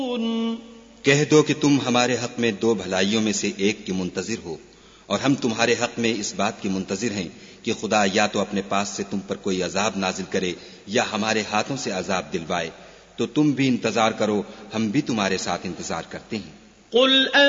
कह दो कि तुम हमारे हक में दो भलाइयों में से एक की मुंतजिर हो, और हम तुम्हारे हक में इस बात की मुंतजिर हैं कि खुदा या तो अपने पास से तुम पर कोई अजाब नाजिल करे या हमारे हाथों से अजाब दिलवाए। तो तुम भी इंतजार करो, हम भी तुम्हारे साथ इंतजार करते हैं।